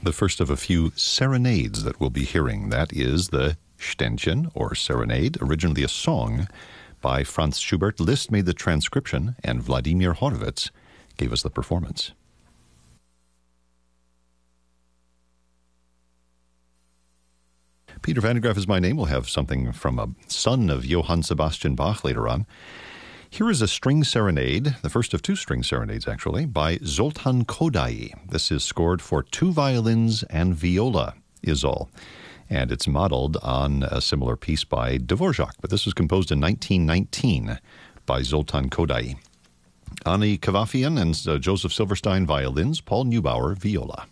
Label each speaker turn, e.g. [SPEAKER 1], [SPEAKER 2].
[SPEAKER 1] the first of a few serenades that we'll be hearing. That is the Ständchen, or Serenade, originally a song by Franz Schubert. Liszt made the transcription, and Vladimir Horowitz gave us the performance. Peter van der Graaf is my name. We'll have something from a son of Johann Sebastian Bach later on. Here is a string serenade, the first of two string serenades, actually, by Zoltán Kodály. This is scored for two violins and viola, is all. And it's modeled on a similar piece by Dvorak, but this was composed in 1919 by Zoltán Kodály. Ani Kavafian and Joseph Silverstein, violins, Paul Neubauer, viola.